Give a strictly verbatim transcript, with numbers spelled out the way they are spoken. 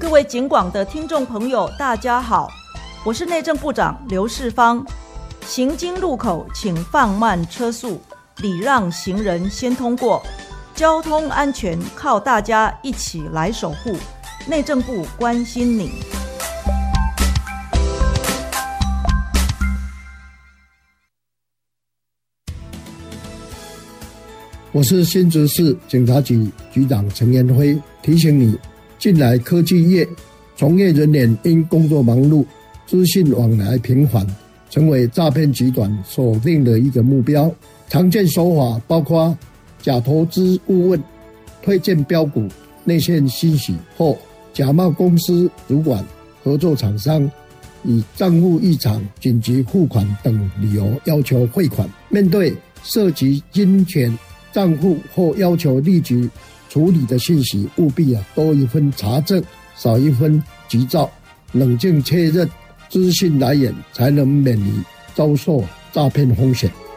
各位警广的听众朋友，大家好，我是内政部长刘世芳。行经路口请放慢车速，礼让行人先通过。交通安全靠大家一起来守护，内政部关心你。 我是新竹市警察局局长陈延辉，提醒你，近来科技业从业人员因工作忙碌，资讯往来频繁，成为诈骗集团锁定的一个目标。常见手法包括假投资顾问、推荐标股、内线信息或假冒公司主管、合作厂商，以账户异常、紧急付款等理由要求汇款。面对涉及金钱账户或要求立即处理的信息，务必啊多一分查证，少一分急躁，冷静确认资讯来源，才能免于遭受诈骗风险。